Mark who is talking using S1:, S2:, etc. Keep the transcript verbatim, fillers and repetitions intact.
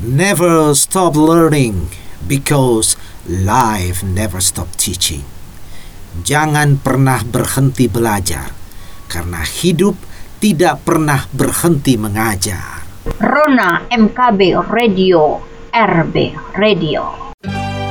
S1: Never stop learning because life never stop teaching. Jangan pernah berhenti belajar karena hidup tidak pernah berhenti mengajar.
S2: Rona M K B Radio, R B Radio.